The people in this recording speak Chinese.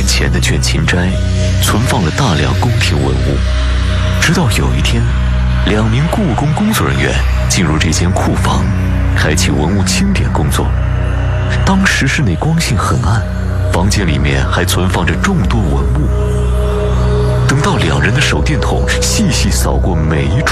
年前的卷琴斋，存放了大量宫廷文物。直到有一天，2名故宫工作人员进入这间库房，开启文物清点工作。当时室内光线很暗，房间里面还存放着众多文物。等到2人的手电筒细细扫过每一处